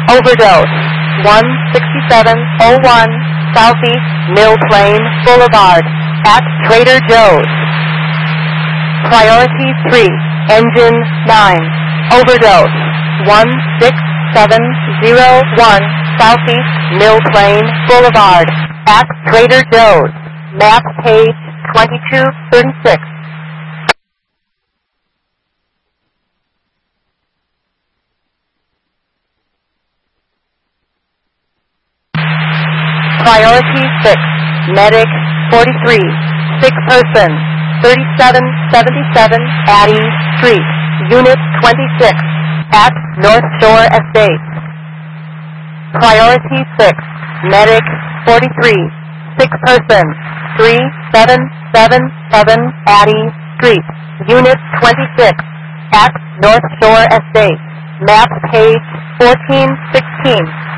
Overdose, 16701 Southeast Mill Plain Boulevard, at Trader Joe's. Priority 3, Engine 9. Overdose, 16701 Southeast Mill Plain Boulevard, at Trader Joe's. Map page 2236. Priority 6, Medic 43, sick person, 3777 Addy Street, Unit 26, at North Shore Estates. Priority 6, Medic 43, sick person, 3777 Addy Street, Unit 26, at North Shore Estates. Map page 1416.